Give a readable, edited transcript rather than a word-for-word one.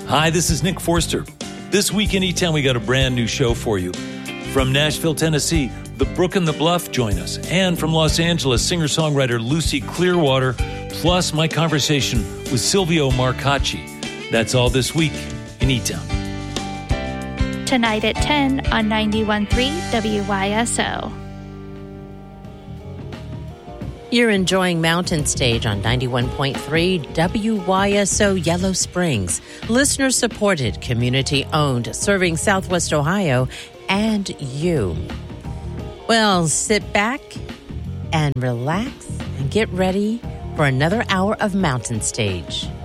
Hi, this is Nick Forster. This week in E-Town, we got a brand new show for you. From Nashville, Tennessee, The Brook and the Bluff join us. And from Los Angeles, singer-songwriter Lucy Clearwater, plus my conversation with Silvio Marcacci. That's all this week in E-Town. Tonight at 10 on 91.3 WYSO. You're enjoying Mountain Stage on 91.3 WYSO Yellow Springs. Listener-supported, community-owned, serving Southwest Ohio and you. Well, sit back and relax and get ready for another hour of Mountain Stage.